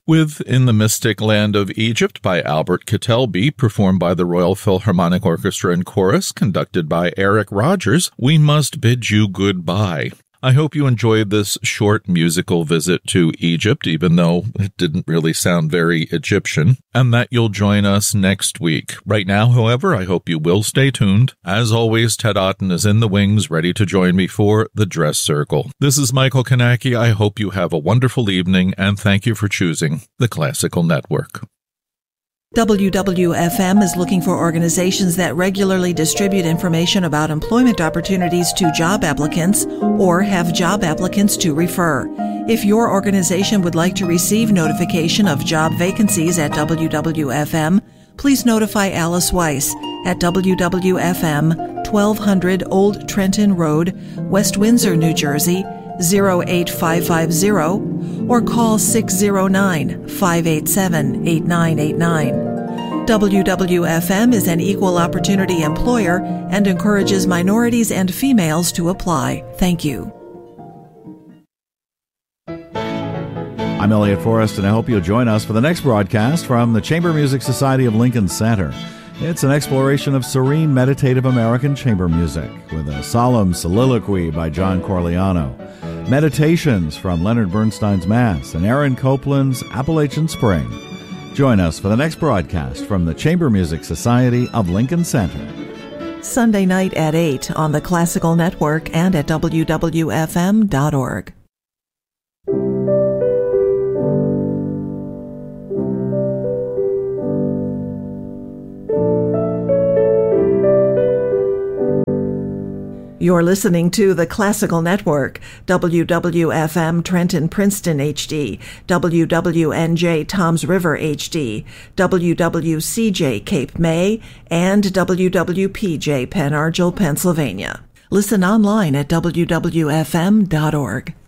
With In the Mystic Land of Egypt by Albert Kettelby, performed by the Royal Philharmonic Orchestra and Chorus, conducted by Eric Rogers, we must bid you goodbye. I hope you enjoyed this short musical visit to Egypt, even though it didn't really sound very Egyptian, and that you'll join us next week. Right now, however, I hope you will stay tuned. As always, Ted Otten is in the wings, ready to join me for The Dress Circle. This is Michael Kanaki. I hope you have a wonderful evening, and thank you for choosing the Classical Network. WWFM is looking for organizations that regularly distribute information about employment opportunities to job applicants or have job applicants to refer. If your organization would like to receive notification of job vacancies at WWFM, please notify Alice Weiss at WWFM, 1200 Old Trenton Road, West Windsor, New Jersey, 08550, or call 609-587-8989. WWFM is an equal opportunity employer and encourages minorities and females to apply. Thank you. I'm Elliot Forrest, and I hope you'll join us for the next broadcast from the Chamber Music Society of Lincoln Center. It's an exploration of serene, meditative American chamber music with a solemn soliloquy by John Corigliano, meditations from Leonard Bernstein's Mass, and Aaron Copland's Appalachian Spring. Join us for the next broadcast from the Chamber Music Society of Lincoln Center. Sunday night at 8 on the Classical Network and at WWFM.org. You're listening to the Classical Network, WWFM Trenton Princeton HD, WWNJ Toms River HD, WWCJ Cape May, and WWPJ Pen Argyl, Pennsylvania. Listen online at WWFM.org.